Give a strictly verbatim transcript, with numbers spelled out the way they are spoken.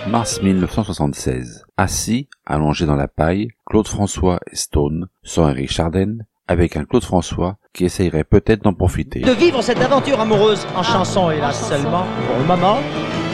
Mars mille neuf cent soixante-seize. Assis, allongé dans la paille, Claude François et Stone, sans Eric Chardin, avec un Claude François qui essayerait peut-être d'en profiter. De vivre cette aventure amoureuse en chanson, hélas seulement, pour le moment.